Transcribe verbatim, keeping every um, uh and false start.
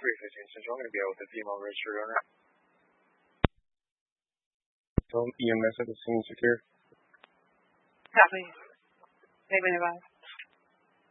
three fifteen Central. I'm going to be out with the female registered owner. So E M S at the scene secure. Copy. Eight minute five.